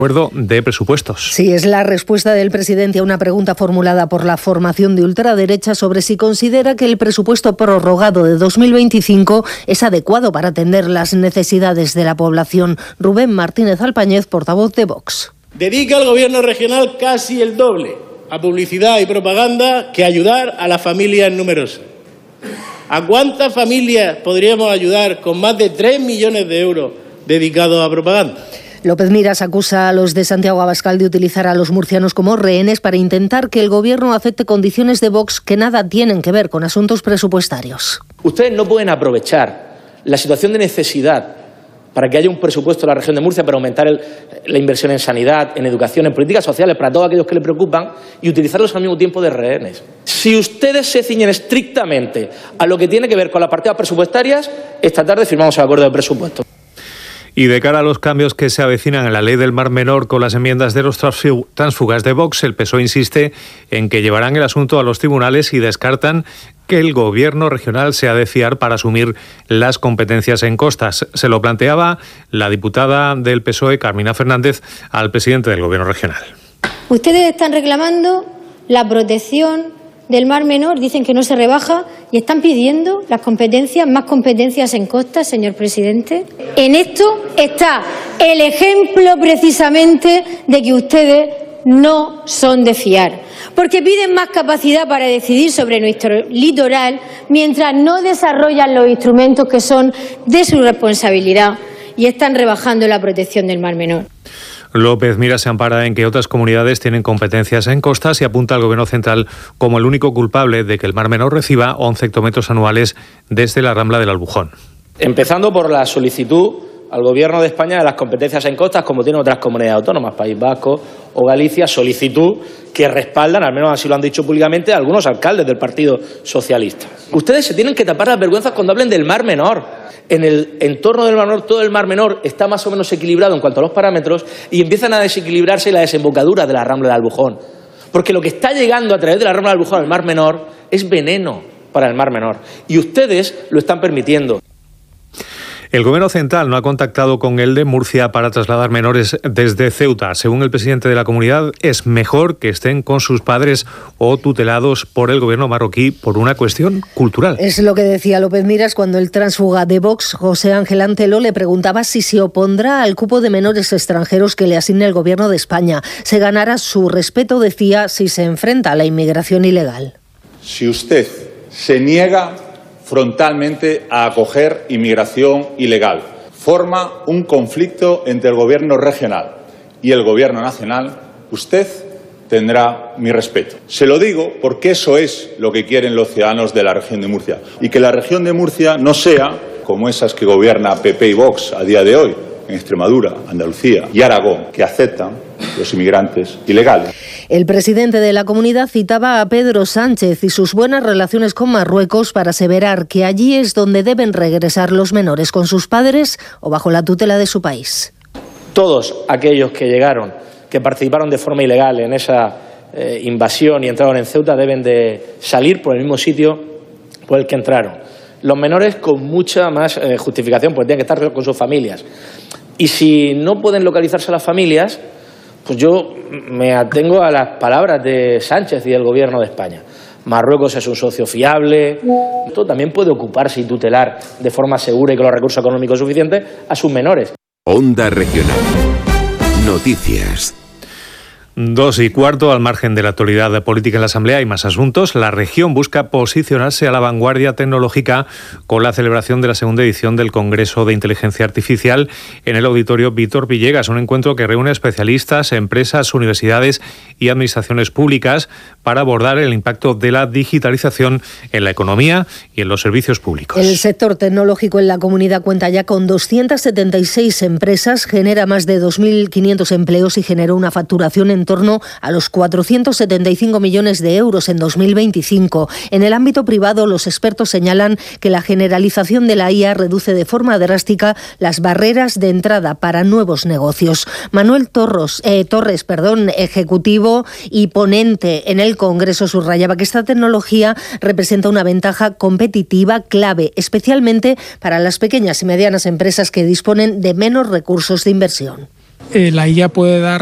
acuerdo de presupuestos. Sí, es la respuesta del presidente a una pregunta formulada por la formación de ultraderecha sobre si considera que el presupuesto prorrogado de 2025 es adecuado para atender las necesidades de la población. Rubén Martínez Alpañez, portavoz de Vox. Dedica al gobierno regional casi el doble a publicidad y propaganda que ayudar a las familias numerosas. ¿A cuántas familias podríamos ayudar con más de 3 millones de euros dedicados a propaganda? López Miras acusa a los de Santiago Abascal de utilizar a los murcianos como rehenes para intentar que el gobierno acepte condiciones de Vox que nada tienen que ver con asuntos presupuestarios. Ustedes no pueden aprovechar la situación de necesidad para que haya un presupuesto en la región de Murcia para aumentar la inversión en sanidad, en educación, en políticas sociales para todos aquellos que le preocupan y utilizarlos al mismo tiempo de rehenes. Si ustedes se ciñen estrictamente a lo que tiene que ver con las partidas presupuestarias, esta tarde firmamos el acuerdo de presupuesto. Y de cara a los cambios que se avecinan en la ley del Mar Menor con las enmiendas de los tránsfugas de Vox, el PSOE insiste en que llevarán el asunto a los tribunales y descartan que el gobierno regional se ha de fiar para asumir las competencias en costas. Se lo planteaba la diputada del PSOE, Carmina Fernández, al presidente del gobierno regional. Ustedes están reclamando la protección del Mar Menor, dicen que no se rebaja y están pidiendo las competencias, más competencias en costas, señor presidente. En esto está el ejemplo precisamente de que ustedes no son de fiar, porque piden más capacidad para decidir sobre nuestro litoral mientras no desarrollan los instrumentos que son de su responsabilidad y están rebajando la protección del Mar Menor. López Miras se ampara en que otras comunidades tienen competencias en costas y apunta al Gobierno central como el único culpable de que el Mar Menor reciba 11 hectómetros anuales desde la Rambla del Albujón. Empezando por la solicitud al Gobierno de España de las competencias en costas, como tienen otras comunidades autónomas, País Vasco o Galicia, solicitud que respaldan, al menos así lo han dicho públicamente, algunos alcaldes del Partido Socialista. Ustedes se tienen que tapar las vergüenzas cuando hablen del Mar Menor. En el entorno del Mar Menor, todo el Mar Menor está más o menos equilibrado en cuanto a los parámetros y empiezan a desequilibrarse la desembocadura de la Rambla del Albujón. Porque lo que está llegando a través de la Rambla del Albujón al Mar Menor es veneno para el Mar Menor. Y ustedes lo están permitiendo. El Gobierno central no ha contactado con el de Murcia para trasladar menores desde Ceuta. Según el presidente de la comunidad, es mejor que estén con sus padres o tutelados por el Gobierno marroquí por una cuestión cultural. Es lo que decía López Miras cuando el tránsfuga de Vox, José Ángel Antelo, le preguntaba si se opondrá al cupo de menores extranjeros que le asigne el Gobierno de España. Se ganará su respeto, decía, si se enfrenta a la inmigración ilegal. Si usted se niega frontalmente a acoger inmigración ilegal, forma un conflicto entre el Gobierno regional y el Gobierno nacional, usted tendrá mi respeto. Se lo digo porque eso es lo que quieren los ciudadanos de la región de Murcia. Y que la región de Murcia no sea como esas que gobierna PP y Vox a día de hoy, en Extremadura, Andalucía y Aragón, que aceptan los inmigrantes ilegales. El presidente de la comunidad citaba a Pedro Sánchez y sus buenas relaciones con Marruecos para aseverar que allí es donde deben regresar los menores con sus padres o bajo la tutela de su país. Todos aquellos que llegaron, que participaron de forma ilegal en esa invasión y entraron en Ceuta deben de salir por el mismo sitio por el que entraron. Los menores con mucha más justificación, porque tienen que estar con sus familias. Y si no pueden localizarse las familias, pues yo me atengo a las palabras de Sánchez y del Gobierno de España. Marruecos es un socio fiable. Esto también puede ocuparse y tutelar de forma segura y con los recursos económicos suficientes a sus menores. Onda Regional. Noticias. 2:15, al margen de la actualidad política en la Asamblea hay más asuntos. La región busca posicionarse a la vanguardia tecnológica con la celebración de la segunda edición del Congreso de Inteligencia Artificial en el Auditorio Víctor Villegas, un encuentro que reúne especialistas, empresas, universidades y administraciones públicas para abordar el impacto de la digitalización en la economía y en los servicios públicos. El sector tecnológico en la comunidad cuenta ya con 276 empresas, genera más de 2.500 empleos y generó una facturación en torno a los 475 millones de euros en 2025. En el ámbito privado, los expertos señalan que la generalización de la IA reduce de forma drástica las barreras de entrada para nuevos negocios. Manuel Torres, ejecutivo y ponente en el Congreso, subrayaba que esta tecnología representa una ventaja competitiva clave, especialmente para las pequeñas y medianas empresas que disponen de menos recursos de inversión. la IA puede dar